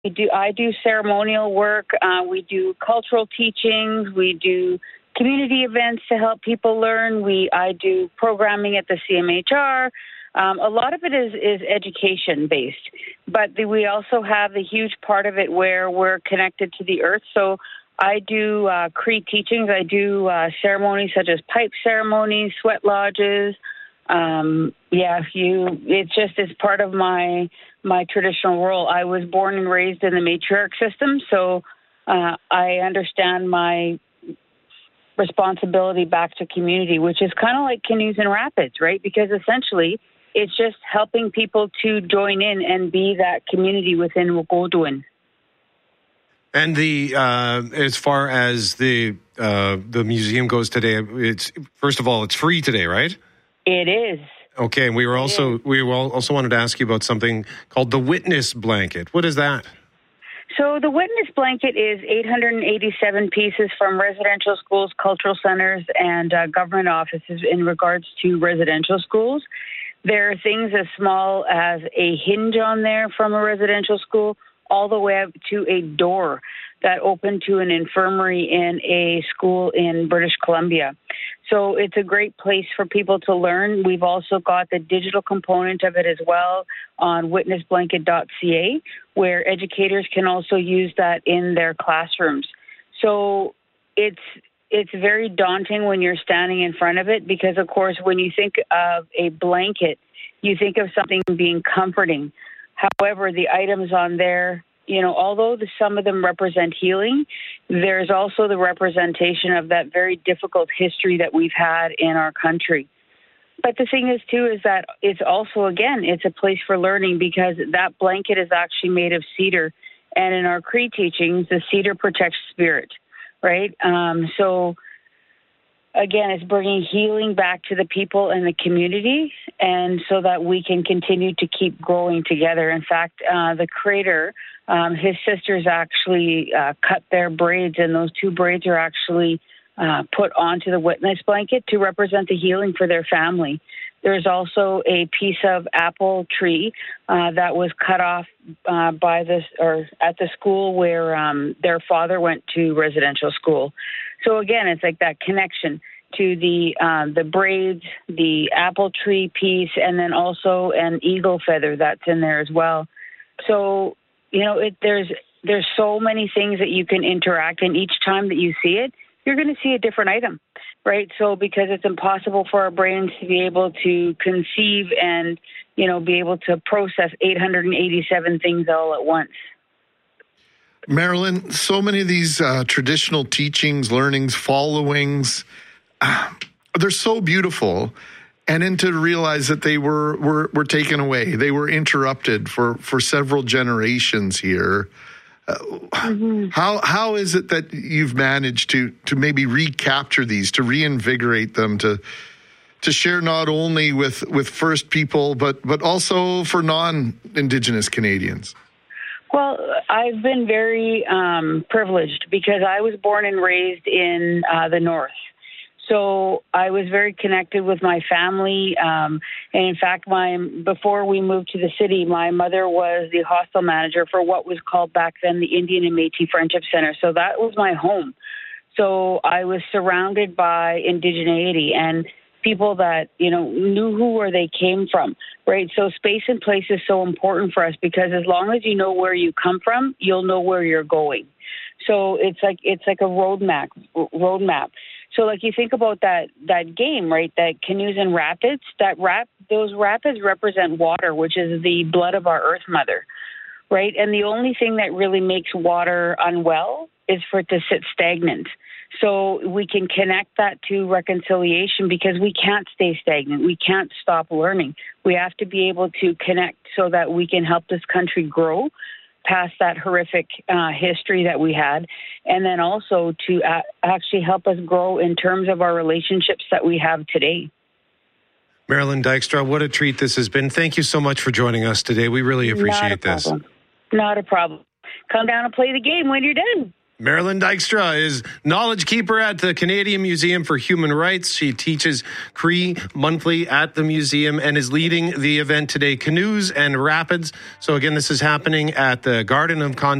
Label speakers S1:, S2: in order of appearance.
S1: I do ceremonial work. We do cultural teachings. We do community events to help people learn. I do programming at the CMHR. A lot of it is education based, but we also have the huge part of it where we're connected to the earth. So I do Cree teachings. I do ceremonies such as pipe ceremonies, sweat lodges. It's part of my traditional role. I was born and raised in the matriarch system, so I understand my responsibility back to community, which is kind of like Canoes and Rapids, right? Because essentially, it's just helping people to join in and be that community within Wokowdoin.
S2: And as far as the museum goes today, first of all, it's free today, right?
S1: It is.
S2: Okay, and we also wanted to ask you about something called the Witness Blanket. What is that?
S1: So the Witness Blanket is 887 pieces from residential schools, cultural centers, and government offices in regards to residential schools. There are things as small as a hinge on there from a residential school all the way up to a door that opened to an infirmary in a school in British Columbia. So it's a great place for people to learn. We've also got the digital component of it as well on witnessblanket.ca, where educators can also use that in their classrooms. So it's very daunting when you're standing in front of it because, of course, when you think of a blanket, you think of something being comforting. However, the items on there, although some of them represent healing, there's also the representation of that very difficult history that we've had in our country. But the thing is, too, is that it's also, again, it's a place for learning because that blanket is actually made of cedar. And in our Cree teachings, the cedar protects spirit, right? So, again, it's bringing healing back to the people and the community, and so that we can continue to keep growing together. In fact, the creator, his sisters actually cut their braids, and those two braids are actually put onto the Witness Blanket to represent the healing for their family. There's also a piece of apple tree that was cut off at the school where their father went to residential school. So again, it's like that connection to the braids, the apple tree piece, and then also an eagle feather that's in there as well. So there's so many things that you can interact, and each time that you see it, you're going to see a different item, right? So because it's impossible for our brains to be able to conceive and, be able to process 887 things all at once.
S3: Marilyn, so many of these traditional teachings, learnings, followings, they're so beautiful. And then to realize that they were taken away, they were interrupted for several generations here. How is it that you've managed to maybe recapture these, to reinvigorate them, to share not only with First People, but also for non-Indigenous Canadians?
S1: Well, I've been very privileged because I was born and raised in the North. So I was very connected with my family. And in fact, before we moved to the city, my mother was the hostel manager for what was called back then the Indian and Métis Friendship Center. So that was my home. So I was surrounded by indigeneity and people that, knew where they came from, right? So space and place is so important for us because as long as you know where you come from, you'll know where you're going. So it's like a roadmap. So like you think about that game, right? That Canoes and Rapids, those rapids represent water, which is the blood of our Earth Mother, right? And the only thing that really makes water unwell is for it to sit stagnant. So we can connect that to reconciliation because we can't stay stagnant. We can't stop learning. We have to be able to connect so that we can help this country grow past that horrific history that we had, and then also to actually help us grow in terms of our relationships that we have today.
S2: Marilyn Dykstra, what a treat this has been. Thank you so much for joining us today. We really appreciate this.
S1: Not a problem. Come down and play the game when you're done.
S2: Marilyn Dykstra is knowledge keeper at the Canadian Museum for Human Rights. She teaches Cree monthly at the museum and is leading the event today, Canoes and Rapids. So again, this is happening at the Garden of